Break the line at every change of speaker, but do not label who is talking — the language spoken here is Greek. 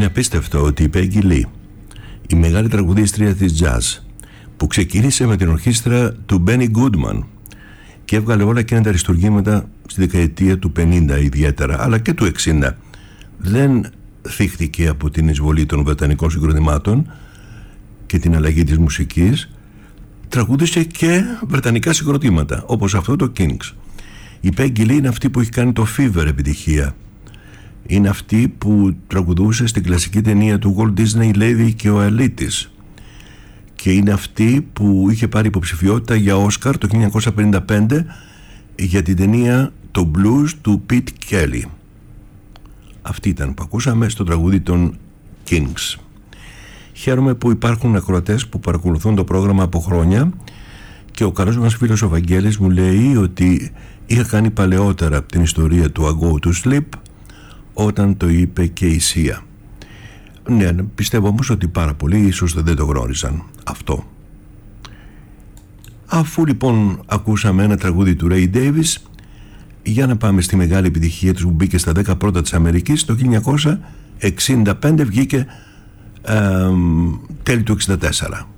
Είναι απίστευτο ότι η Peggy Lee, η μεγάλη τραγουδίστρια της jazz, που ξεκίνησε με την ορχήστρα του Benny Goodman και έβγαλε όλα εκείνα τα αριστουργήματα στη δεκαετία του 50 ιδιαίτερα, αλλά και του 60, δεν θύχτηκε από την εισβολή των βρετανικών συγκροτημάτων και την αλλαγή της μουσικής. Τραγούδισε και βρετανικά συγκροτήματα, όπως αυτό το Kings. Η Peggy Lee είναι αυτή που έχει κάνει το Fever επιτυχία. Είναι αυτή που τραγουδούσε στην κλασική ταινία του Walt Disney Lady και ο Αλήτης. Και είναι αυτή που είχε πάρει υποψηφιότητα για Όσκαρ το 1955 για την ταινία το Blues του Pete Kelly. Αυτή ήταν που ακούσαμε στο τραγούδι των Kings. Χαίρομαι που υπάρχουν ακροατές που παρακολουθούν το πρόγραμμα από χρόνια και ο καλός μας φίλος ο Βαγγέλης μου λέει ότι είχα κάνει παλαιότερα την ιστορία του I Go to Sleep όταν το είπε και η Σία. Ναι, πιστεύω όμως ότι πάρα πολλοί ίσως δεν το γνώρισαν αυτό. Αφού λοιπόν ακούσαμε ένα τραγούδι του Ray Davis, για να πάμε στη μεγάλη επιτυχία του που μπήκε στα 10 πρώτα της Αμερικής. Το 1965 βγήκε τέλη του 1964.